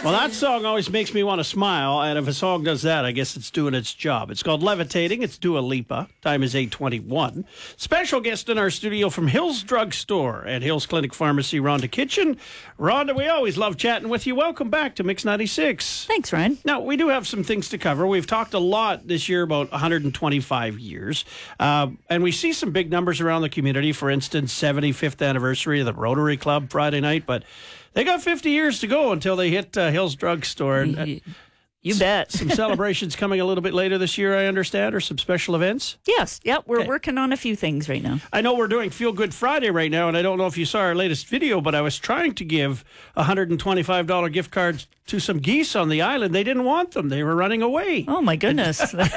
Well, that song always makes me want to smile, and if a song does that, I guess it's doing its job. It's called Levitating. It's Dua Lipa. Time is 8:21. Special guest in our studio from Hills Drug Store and Hills Clinic Pharmacy, Rhonda Kitchen. Rhonda, we always love chatting with you. Welcome back to Mix 96. Thanks, Ryan. Now, we do have some things to cover. We've talked a lot this year about 125 years, and we see some big numbers around the community. For instance, 75th anniversary of the Rotary Club Friday night, but they got 50 years to go until they hit Hills Drug Store. And, you bet. Some celebrations coming a little bit later this year, I understand, or some special events? Yes. Yep. We're working on a few things right now. I know we're doing Feel Good Friday right now, and I don't know if you saw our latest video, but I was trying to give $125 gift cards to some geese on the island. They didn't want them. They were running away. Oh, my goodness.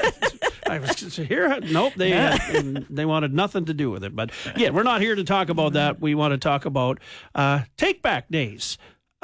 I was here. Nope. They wanted nothing to do with it. But yeah, we're not here to talk about that. We want to talk about Take Back Days.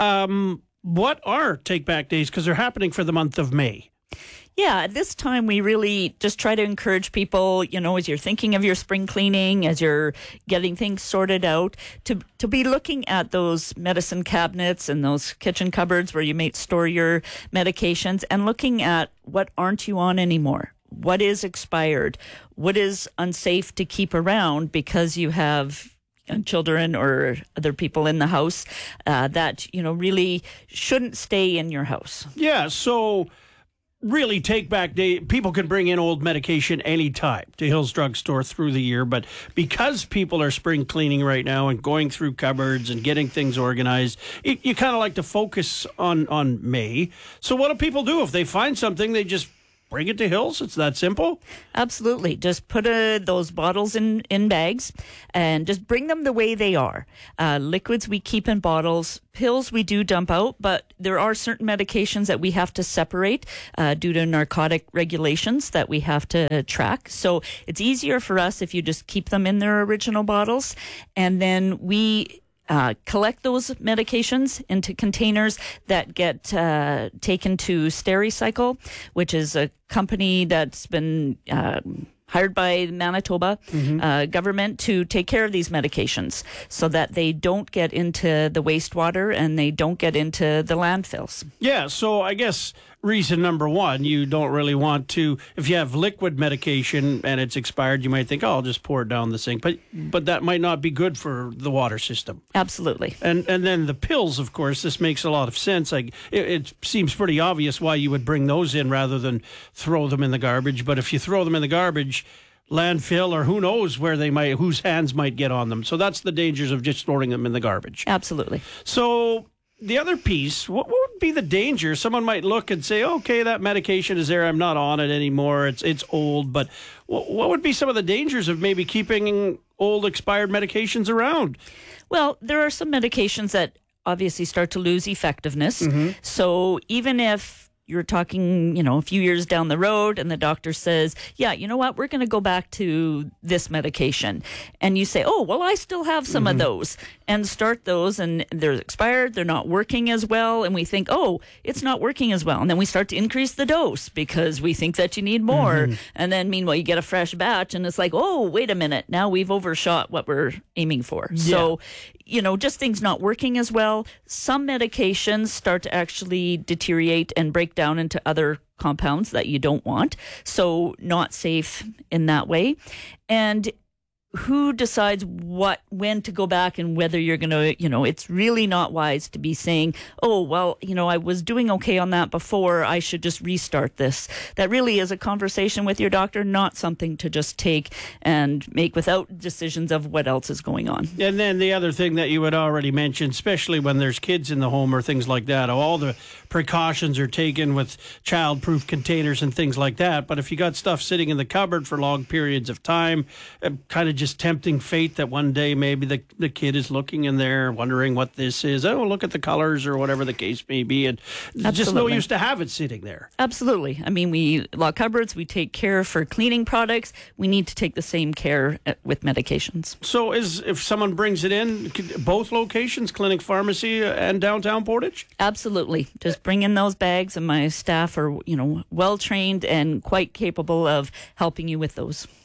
What are Take Back Days? Because they're happening for the month of May. Yeah, at this time, we really just try to encourage people, as you're thinking of your spring cleaning, as you're getting things sorted out, to be looking at those medicine cabinets and those kitchen cupboards where you may store your medications and looking at what aren't you on anymore. What is expired? What is unsafe to keep around because you have children or other people in the house that, really shouldn't stay in your house. Yeah, so really Take Back Day, people can bring in old medication anytime to Hills Drug Store through the year, but because people are spring cleaning right now and going through cupboards and getting things organized, you kind of like to focus on May. So what do people do? If they find something, they just bring it to Hills? It's that simple? Absolutely. Just put those bottles in bags and just bring them the way they are. Liquids we keep in bottles. Pills we do dump out, but there are certain medications that we have to separate due to narcotic regulations that we have to track. So it's easier for us if you just keep them in their original bottles. And then we collect those medications into containers that get taken to Stericycle, which is a company that's been hired by Manitoba government to take care of these medications so that they don't get into the wastewater and they don't get into the landfills. Yeah, so I guess reason number one, you don't really want to, if you have liquid medication and it's expired, you might think, I'll just pour it down the sink. But that might not be good for the water system. Absolutely. And then the pills, of course, this makes a lot of sense. It seems pretty obvious why you would bring those in rather than throw them in the garbage. But if you throw them in the garbage, landfill, or who knows where whose hands might get on them. So that's the dangers of just throwing them in the garbage. Absolutely. So the other piece, what would be the danger? Someone might look and say, okay, that medication is there. I'm not on it anymore. It's old. But what would be some of the dangers of maybe keeping old expired medications around? Well, there are some medications that obviously start to lose effectiveness. So even if you're talking, a few years down the road and the doctor says, yeah, you know what, we're going to go back to this medication. And you say, oh, well, I still have some of those, and start those, and they're expired, they're not working as well. And we think, oh, it's not working as well. And then we start to increase the dose because we think that you need more. And then meanwhile, you get a fresh batch and it's like, oh, wait a minute, now we've overshot what we're aiming for. Yeah. So, just things not working as well. Some medications start to actually deteriorate and break down into other compounds that you don't want. So not safe in that way. And who decides when to go back and whether you're going to, it's really not wise to be saying, oh, well, I was doing okay on that before, I should just restart this. That really is a conversation with your doctor, not something to just take and make without decisions of what else is going on. And then the other thing that you had already mentioned, especially when there's kids in the home or things like that, all the precautions are taken with child-proof containers and things like that. But if you got stuff sitting in the cupboard for long periods of time, kind of just tempting fate that one day maybe the kid is looking in there wondering what this is. Oh, look at the colors or whatever the case may be. And just no use to have it sitting there. Absolutely. I mean, we lock cupboards, we take care for cleaning products. We need to take the same care with medications. So if someone brings it in, both locations, Clinic Pharmacy and downtown Portage? Absolutely. Just bring in those bags, and my staff are, well trained and quite capable of helping you with those. Keep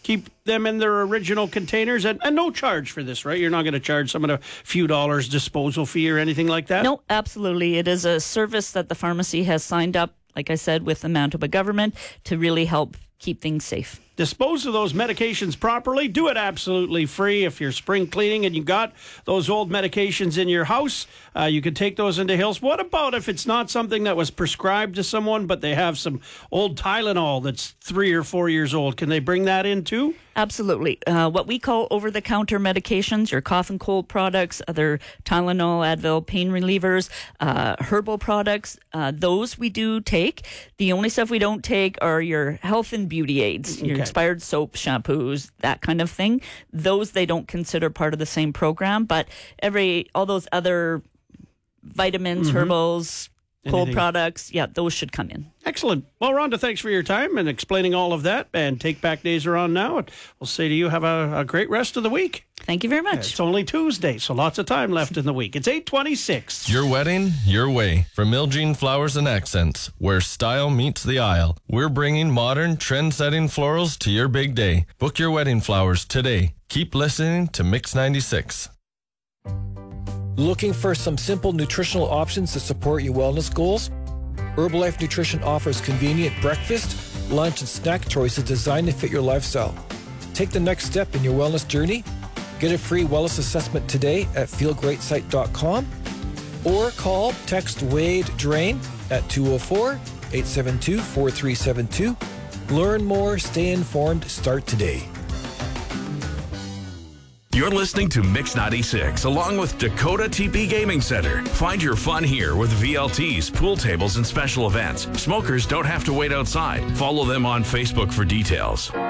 them in their original containers, and no charge for this, right? You're not going to charge someone a few dollars disposal fee or anything like that? No, absolutely. It is a service that the pharmacy has signed up, like I said, with the Manitoba government to really help keep things safe. Dispose of those medications properly. Do it absolutely free. If you're spring cleaning and you got those old medications in your house, you can take those into Hills. What about if it's not something that was prescribed to someone, but they have some old Tylenol that's 3 or 4 years old? Can they bring that in too? Absolutely. What we call over-the-counter medications, your cough and cold products, other Tylenol, Advil, pain relievers, herbal products, those we do take. The only stuff we don't take are your health and beauty aids, your expired soap, shampoos, that kind of thing. Those they don't consider part of the same program, but all those other vitamins, herbals, cold products, those should come in. Excellent. Well, Rhonda, thanks for your time and explaining all of that. And Take Back Days are on now. And we'll say to you, have a great rest of the week. Thank you very much. It's only Tuesday, so lots of time left in the week. It's 8:26. Your wedding, your way. From Miljean Flowers and Accents, where style meets the aisle. We're bringing modern, trend-setting florals to your big day. Book your wedding flowers today. Keep listening to Mix 96. Looking for some simple nutritional options to support your wellness goals? Herbalife Nutrition offers convenient breakfast, lunch, and snack choices designed to fit your lifestyle. Take the next step in your wellness journey. Get a free wellness assessment today at feelgreatsite.com or call text Wade Drain at 204-872-4372. Learn more, stay informed, start today. You're listening to Mix 96 along with Dakota TP Gaming Center. Find your fun here with VLTs, pool tables, and special events. Smokers don't have to wait outside. Follow them on Facebook for details.